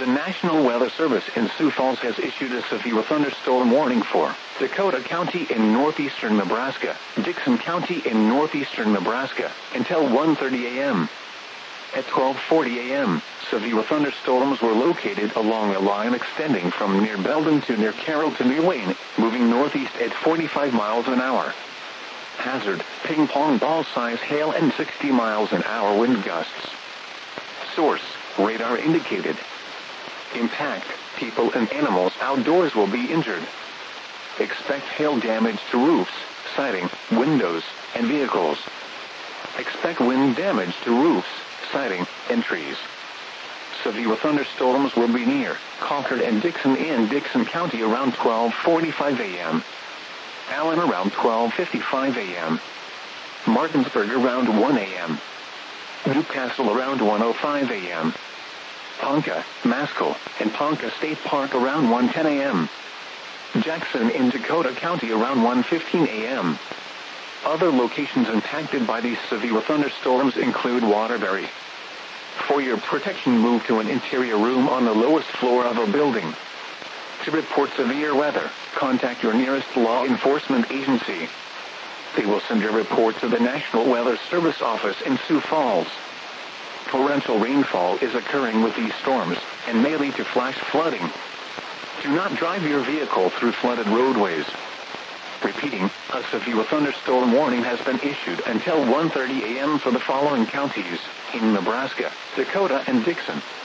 The National Weather Service in Sioux Falls has issued a severe thunderstorm warning for Dakota County in northeastern Nebraska, Dixon County in northeastern Nebraska, until 1:30 a.m. At 12:40 a.m., severe thunderstorms were located along a line extending from near Belden to near Carrollton near Wayne, moving northeast at 45 miles an hour. Hazard, ping pong ball size hail and 60 miles an hour wind gusts. Source, radar indicated. Impact, people and animals outdoors will be injured. Expect hail damage to roofs, siding, windows, and vehicles. Expect wind damage to roofs, siding, and trees. Severe thunderstorms will be near Concord and Dixon in Dixon County around 12:45 a.m. Allen around 12:55 a.m. Martinsburg around 1 a.m. Newcastle around 1:05 a.m. Ponca, Maskell, and Ponca State Park around 1:10 a.m. Jackson in Dakota County around 1:15 a.m. Other locations impacted by these severe thunderstorms include Waterbury. For your protection, move to an interior room on the lowest floor of a building. To report severe weather, contact your nearest law enforcement agency. They will send your report to the National Weather Service office in Sioux Falls. Torrential rainfall is occurring with these storms and may lead to flash flooding. Do not drive your vehicle through flooded roadways. Repeating, a severe thunderstorm warning has been issued until 1:30 a.m. for the following counties in Nebraska, Dakota, and Dixon.